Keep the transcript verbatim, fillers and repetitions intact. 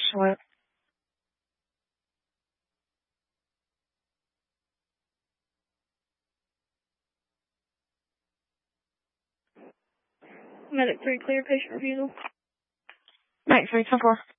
What? Medic three, clear patient refusal. Medic three, ten four.